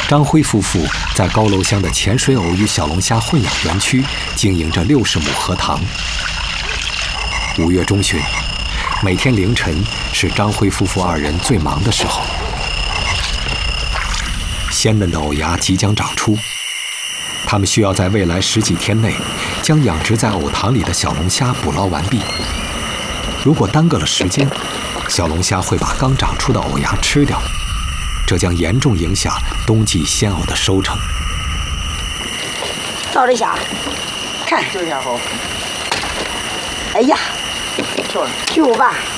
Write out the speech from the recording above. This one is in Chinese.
张辉夫妇在高楼乡的潜水藕与小龙虾混养园区经营着60亩荷塘。5月中旬，每天凌晨是张辉夫妇2人最忙的时候。鲜嫩的藕芽即将长出，他们需要在未来10几天内将养殖在藕塘里的小龙虾捕捞完毕。如果耽搁了时间，小龙虾会把刚长出的藕芽吃掉，这将严重影响冬季鲜藕的收成。 照这下，看， 这下好。 哎呀， 漂亮， 巨无霸。